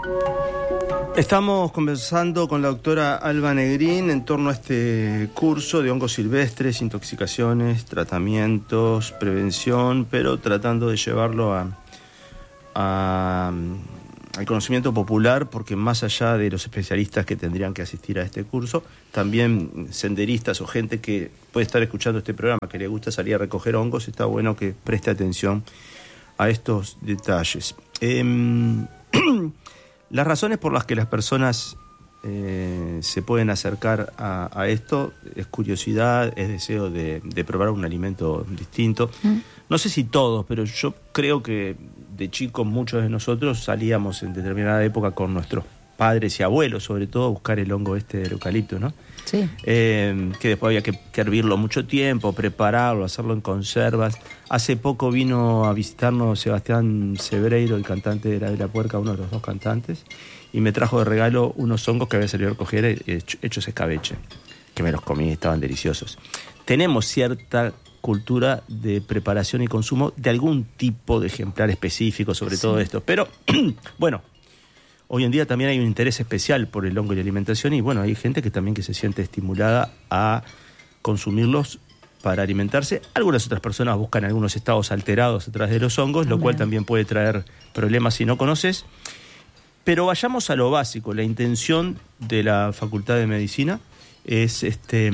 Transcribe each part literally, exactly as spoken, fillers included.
Estamos conversando con la doctora Alba Negrín en torno a este curso de hongos silvestres, intoxicaciones, tratamientos, prevención, pero tratando de llevarlo a, a, al conocimiento popular, porque más allá de los especialistas que tendrían que asistir a este curso, también senderistas o gente que puede estar escuchando este programa, que le gusta salir a recoger hongos, está bueno que preste atención a estos detalles. Eh, Las razones por las que las personas eh, se pueden acercar a, a esto es curiosidad, es deseo de, de probar un alimento distinto. Mm. No sé si todos, pero yo creo que de chicos muchos de nosotros salíamos en determinada época con nuestros padres y abuelos, sobre todo, a buscar el hongo este del eucalipto, ¿no? Sí. Eh, que después había que, que hervirlo mucho tiempo, prepararlo, hacerlo en conservas. Hace poco vino a visitarnos Sebastián Sebreiro, el cantante de La de la Puerca, uno de los dos cantantes, y me trajo de regalo unos hongos que había salido a recoger hechos escabeche, que me los comí, estaban deliciosos. Tenemos cierta cultura de preparación y consumo de algún tipo de ejemplar específico sobre sí. todo esto, pero bueno, hoy en día también hay un interés especial por el hongo y la alimentación, y bueno, hay gente que también que se siente estimulada a consumirlos para alimentarse. Algunas otras personas buscan algunos estados alterados a través de los hongos, lo cual también puede traer problemas si no conoces. Pero vayamos a lo básico. La intención de la Facultad de Medicina es este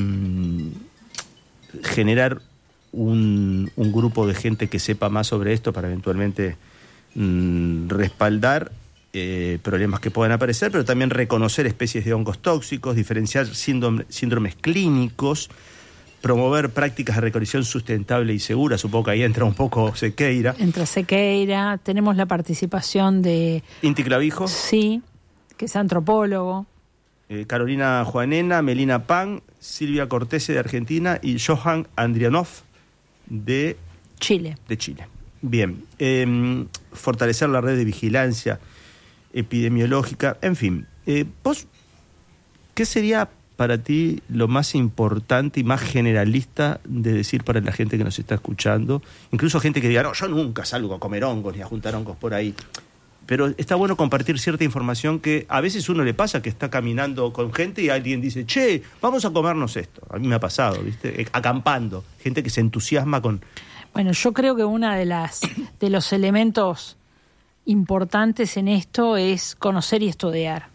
generar un, un grupo de gente que sepa más sobre esto para eventualmente mmm, respaldar Eh, problemas que puedan aparecer, pero también reconocer especies de hongos tóxicos, diferenciar síndrome, síndromes clínicos, promover prácticas de recolección sustentable y segura. Supongo que ahí entra un poco Sequeira. Entra Sequeira, tenemos la participación de Inti Clavijo. Sí, que es antropólogo. Eh, Carolina Juanena, Melina Pan, Silvia Cortese de Argentina y Johan Andrianov de Chile. De Chile. Bien, eh, fortalecer la red de vigilancia epidemiológica, en fin. Eh, ¿Vos qué sería para ti lo más importante y más generalista de decir para la gente que nos está escuchando? Incluso gente que diga, no, yo nunca salgo a comer hongos ni a juntar hongos por ahí. Pero está bueno compartir cierta información que a veces uno le pasa, que está caminando con gente y alguien dice, che, vamos a comernos esto. A mí me ha pasado, ¿viste? Acampando. Gente que se entusiasma con... Bueno, yo creo que una de las de los elementos importantes en esto es conocer y estudiar.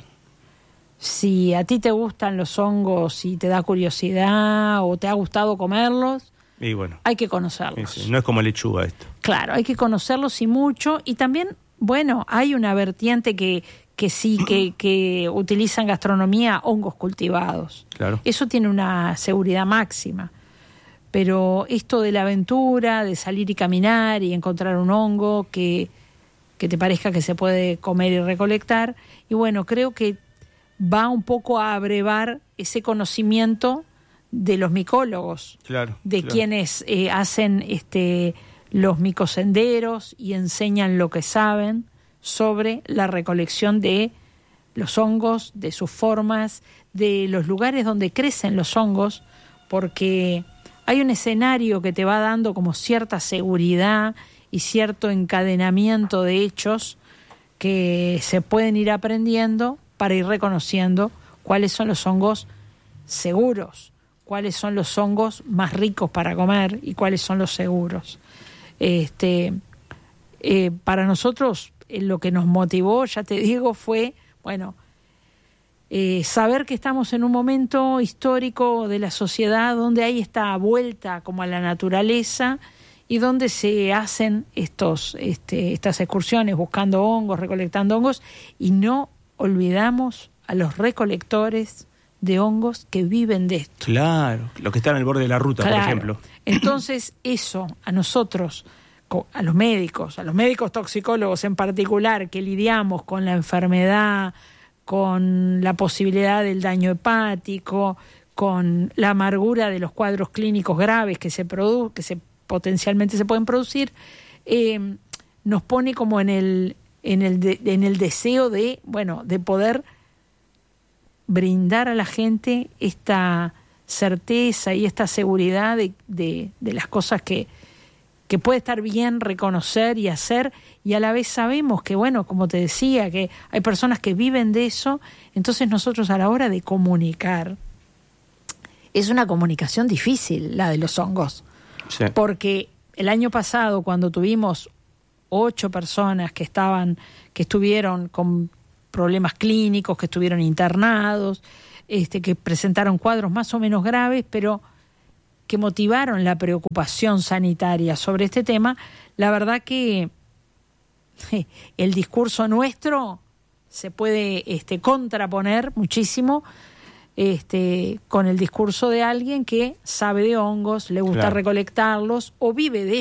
Si a ti te gustan los hongos y te da curiosidad o te ha gustado comerlos, y bueno, hay que conocerlos. Sí, sí, no es como lechuga esto. Claro, hay que conocerlos y mucho. Y también, bueno, hay una vertiente que, que sí, que, que utiliza en gastronomía hongos cultivados. Claro. Eso tiene una seguridad máxima. Pero esto de la aventura, de salir y caminar y encontrar un hongo que... que te parezca que se puede comer y recolectar, y bueno, creo que va un poco a abrevar ese conocimiento de los micólogos, claro, de claro. quienes eh, hacen este los micosenderos y enseñan lo que saben sobre la recolección de los hongos, de sus formas, de los lugares donde crecen los hongos, porque hay un escenario que te va dando como cierta seguridad y cierto encadenamiento de hechos que se pueden ir aprendiendo para ir reconociendo cuáles son los hongos seguros, cuáles son los hongos más ricos para comer y cuáles son los seguros. Este, eh, para nosotros eh, lo que nos motivó, ya te digo, fue, bueno, eh, saber que estamos en un momento histórico de la sociedad donde hay esta vuelta como a la naturaleza y donde se hacen estos, este, estas excursiones buscando hongos, recolectando hongos, y no olvidamos a los recolectores de hongos que viven de esto. Claro, los que están al borde de la ruta, claro. por ejemplo. Entonces, eso a nosotros, a los médicos, a los médicos toxicólogos en particular, que lidiamos con la enfermedad, con la posibilidad del daño hepático, con la amargura de los cuadros clínicos graves que se produ- que se potencialmente se pueden producir, eh, nos pone como en el en el de, en el deseo de, bueno, de poder brindar a la gente esta certeza y esta seguridad de, de, de las cosas que, que puede estar bien reconocer y hacer, y a la vez sabemos que, bueno, como te decía, que hay personas que viven de eso. Entonces nosotros a la hora de comunicar, es una comunicación difícil la de los hongos, sí. Porque el año pasado, cuando tuvimos ocho personas que estaban, que estuvieron con problemas clínicos, que estuvieron internados, este, que presentaron cuadros más o menos graves, pero que motivaron la preocupación sanitaria sobre este tema, la verdad que el discurso nuestro se puede este, contraponer muchísimo este, con el discurso de alguien que sabe de hongos, le gusta claro. recolectarlos o vive de